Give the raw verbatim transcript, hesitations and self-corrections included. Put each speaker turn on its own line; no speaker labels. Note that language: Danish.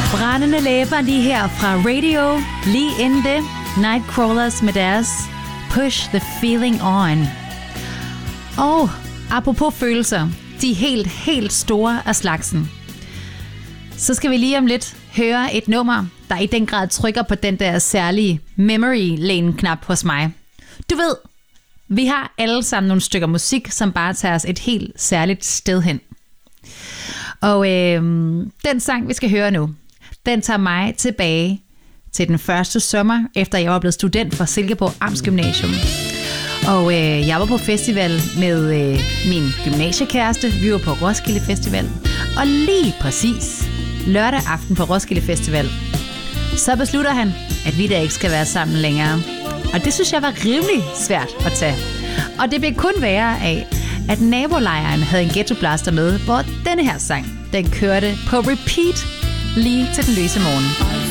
Brændende læber lige her fra Radio. Lige inden det, Nightcrawlers med deres Push the Feeling On. Og apropos følelser, de helt, helt store af slagsen. Så skal vi lige om lidt høre et nummer, der i den grad trykker på den der særlige memory lane-knap hos mig. Du ved, vi har alle sammen nogle stykker musik, som bare tager os et helt særligt sted hen. Og øh, den sang, vi skal høre nu, den tager mig tilbage til den første sommer, efter jeg var blevet student fra Silkeborg Amtsgymnasium. Og øh, jeg var på festival med øh, min gymnasiekæreste. Vi var på Roskilde Festival. Og lige præcis lørdag aften på Roskilde Festival, så beslutter han, at vi da ikke skal være sammen længere. Og det synes jeg var rimelig svært at tage. Og det blev kun værre af, at nabolejren havde en ghettoblaster med, hvor denne her sang, den kørte på repeat lige til den løse morgen.